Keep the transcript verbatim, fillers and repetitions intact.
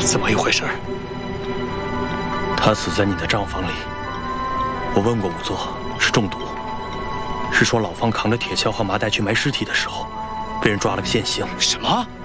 怎么一回事？ 他死在你的账房里。我问过仵作，是中毒。是说老方扛着铁锹和麻袋去埋尸体的时候，被人抓了个现行。 什么？